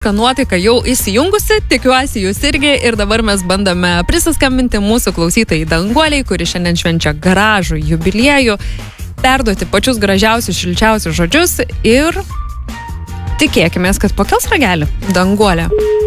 Nuotaika jau įsijungusi, tikiuosi jūs irgi ir dabar mes bandome prisiskambinti mūsų klausytojai Danguoliai, kuri šiandien švenčia gražų jubiliejų, perduoti pačius gražiausius, šilčiausius žodžius ir tikėkime, kad pakels ragelį. Danguolė.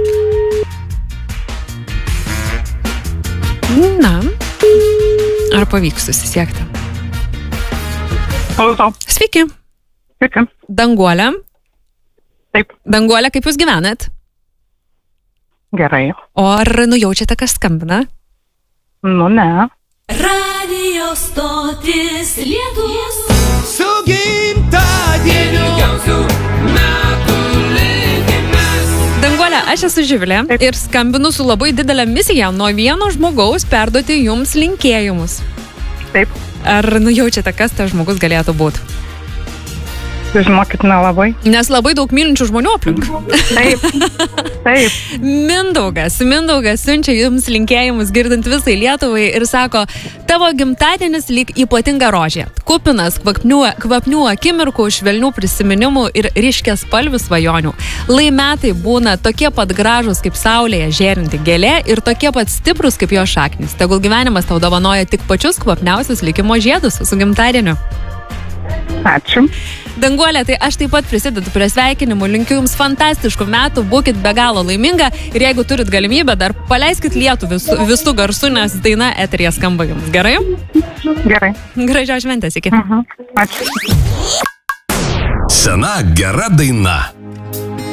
Na, ar pavyks susisiekti? Halo. Sveiki. Sveiki. Danguolė. Taip. Danguolė, kaip jūs gyvenat? Gerai. O ar nujaučiate, kas skambina? Nu, ne. Radio stotis Lietuvos. Su gimtadieniu ilgiausių metų linkimės. Danguolė, aš esu Živilė ir skambinu su labai didelė misija nuo vieno žmogaus perduoti jums linkėjimus. Taip. Ar nujaučiate, kas tas žmogus galėtų būti? Žinokit, nelabai. Nes labai daug mylinčių žmonių aplink. Taip. Taip. Mindaugas siunčia jums linkėjimus girdint visai Lietuvai ir sako, tavo gimtadienis lyg ypatinga rožė. Kupinas kvapnių akimirkų, švelnių prisiminimų ir ryškiaspalvių svajonių. Lai metai būna tokie pat gražus kaip saulėje žėrinti gėlė ir tokie pat stiprus kaip jo šaknis. Tegul gyvenimas tau dovanoja tik pačius kvapniausius likimo žiedus su gimtadieniu. Ačiū. Danguolė, tai aš taip pat prisidedu prie sveikinimų, linkiu jums fantastiškų metų, būkit be galo laiminga ir jeigu turit galimybę, dar paleiskit lietų visų garsų, nes daina eteryje skamba jums. Gerai? Gerai. Gražios šventės, iki. Ačiū. Sena gera daina.